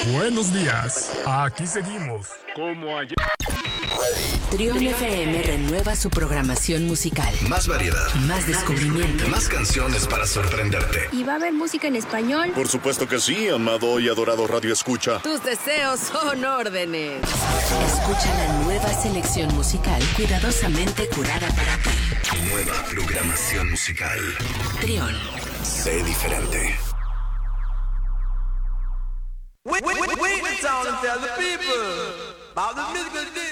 Buenos días. Aquí seguimos. Como ayer. Trión FM renueva su programación musical. Más variedad. Más descubrimiento. Más canciones para sorprenderte. ¿Y va a haber música en español? Por supuesto que sí, amado y adorado Radio Escucha. Tus deseos son órdenes. Escucha la nueva selección musical cuidadosamente curada para ti. Nueva programación musical. Trión. Sé diferente. Wait, town and tell the people about the musical